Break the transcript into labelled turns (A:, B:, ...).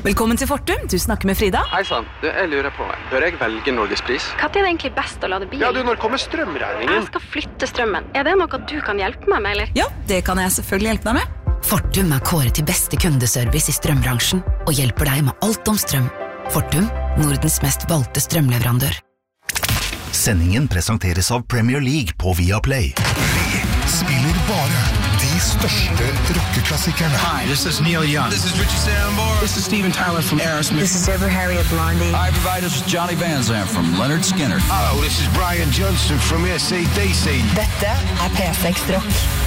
A: Velkommen til Fortum, du snakker med Frida.
B: Hei sann, jeg lurer på, bør jeg velge Norgespris?
C: Hva er det egentlig best å lade bil?
B: Ja, når kommer strømregningen?
C: Jeg skal flytte strømmen. Er det noe du kan hjelpe meg med, eller?
A: Ja, det kan jeg selvfølgelig hjelpe deg med.
D: Fortum kåret til beste kundeservice i strømbransjen og hjelper deg med alt om strøm. Fortum, Nordens mest valgte strømleverandør.
E: Sendingen presenteres av Premier League på Viaplay.
F: Vi spiller bare de største rockeklassikerne.
G: Hi, this is Neil Young. This is Richie Sambora. This is Steven Tyler from Aerosmith.
H: This is Deborah Harry of Blondie.
G: Hi, everybody. This is Johnny Van Zandt from Leonard Skinner.
F: Hello, this is Brian Johnson from AC/DC.
H: Dette P6 Rock.